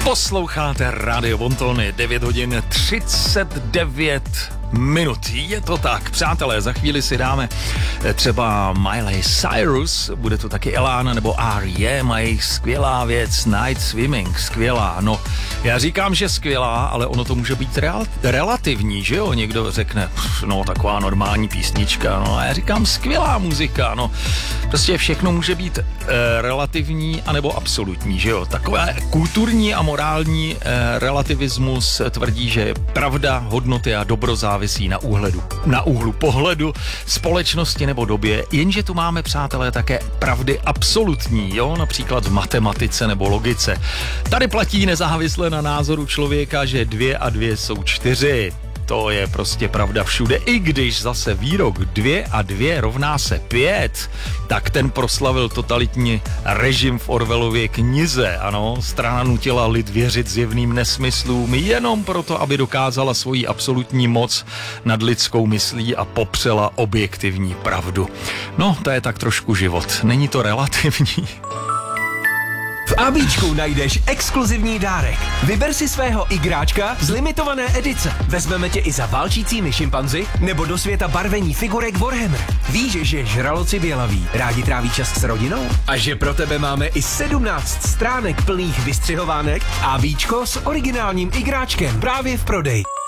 Posloucháte Radio Bontony, 9 hodin 39 minut. Je to tak, přátelé, za chvíli si dáme třeba Miley Cyrus, bude to taky Elana nebo R.E.M. a jejich skvělá věc Night Swimming, skvělá. No, já říkám, že skvělá, ale ono to může být relativní, že jo? Někdo řekne, no taková normální písnička, no a já říkám skvělá muzika, no. Prostě všechno může být relativní anebo absolutní, že jo? Takové kulturní a morální relativismus tvrdí, že pravda, hodnoty a dobro závisí na úhlu pohledu, společnosti nebo době, jenže tu máme, přátelé, také pravdy absolutní, jo? Například v matematice nebo logice. Tady platí nezávisle na názoru člověka, že 2 a 2 jsou 4. To je prostě pravda všude, i když zase výrok 2 a 2 rovná se 5, tak ten proslavil totalitní režim v Orwellově knize, ano, strana nutila lid věřit zjevným nesmyslům jenom proto, aby dokázala svoji absolutní moc nad lidskou myslí a popřela objektivní pravdu. No, to je tak trošku život, není to relativní. V ABčku najdeš exkluzivní dárek. Vyber si svého igráčka z limitované edice. Vezmeme tě i za válčícími šimpanzi nebo do světa barvení figurek Warhammer. Víš, že žraloci bělaví rádi tráví čas s rodinou? A že pro tebe máme i 17 stránek plných vystřihovánek? ABčko s originálním igráčkem právě v prodeji.